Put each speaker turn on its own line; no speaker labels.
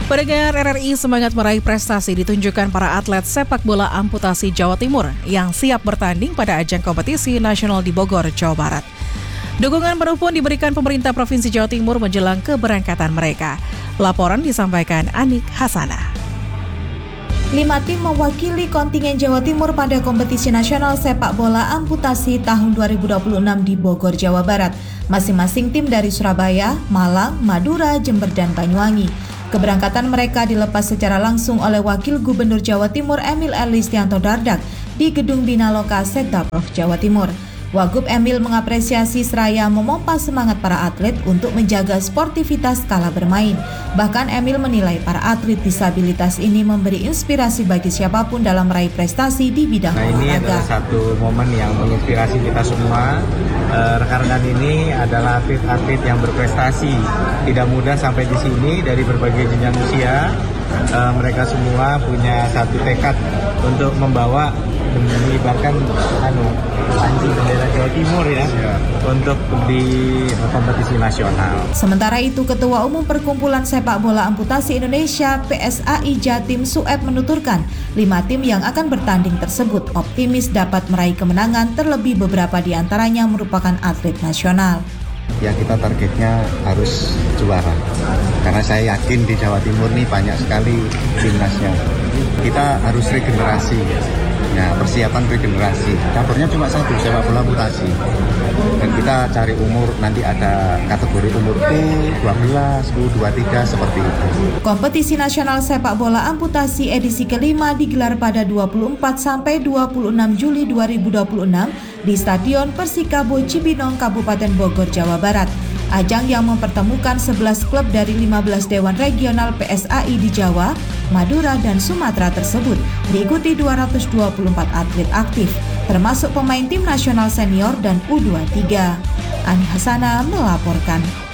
Pendengar RRI, semangat meraih prestasi ditunjukkan para atlet sepak bola amputasi Jawa Timur yang siap bertanding pada ajang kompetisi nasional di Bogor, Jawa Barat. Dukungan penuh pun diberikan pemerintah Provinsi Jawa Timur menjelang keberangkatan mereka. Laporan disampaikan Anik Hasanah.
5 tim mewakili kontingen Jawa Timur pada kompetisi nasional sepak bola amputasi tahun 2026 di Bogor, Jawa Barat. Masing-masing tim dari Surabaya, Malang, Madura, Jember, dan Banyuwangi. Keberangkatan mereka dilepas secara langsung oleh Wakil Gubernur Jawa Timur Emil Elistianto Dardak di Gedung Binaloka Setdaprov Jawa Timur. Wagub Emil mengapresiasi seraya memompa semangat para atlet untuk menjaga sportivitas kala bermain. Bahkan Emil menilai para atlet disabilitas ini memberi inspirasi bagi siapapun dalam meraih prestasi di bidang olahraga.
Ini adalah satu momen yang menginspirasi kita semua. Rekan-rekan ini adalah atlet-atlet yang berprestasi. Tidak mudah sampai di sini dari berbagai jenjang usia. Mereka semua punya satu tekad untuk mengibarkan panji bendera Jawa Timur ya, untuk di kompetisi nasional.
Sementara itu, Ketua Umum Perkumpulan Sepak Bola Amputasi Indonesia PSAI Jatim Sueb menuturkan 5 tim yang akan bertanding tersebut optimis dapat meraih kemenangan, terlebih beberapa di antaranya merupakan atlet nasional.
Ya, kita targetnya harus juara, karena saya yakin di Jawa Timur nih banyak sekali timnasnya. Kita harus regenerasi. Ya, persiapan regenerasi. Campurnya cuma satu, sepak bola amputasi. Dan kita cari umur, nanti ada kategori umur U12, U23 seperti itu.
Kompetisi nasional sepak bola amputasi edisi kelima digelar pada 24 sampai 26 Juli 2026 di Stadion Persikabo Cibinong, Kabupaten Bogor, Jawa Barat. Ajang yang mempertemukan 11 klub dari 15 Dewan Regional PSAI di Jawa, Madura, dan Sumatera tersebut diikuti 224 atlet aktif, termasuk pemain tim nasional senior dan U23. Ani Hasanah melaporkan.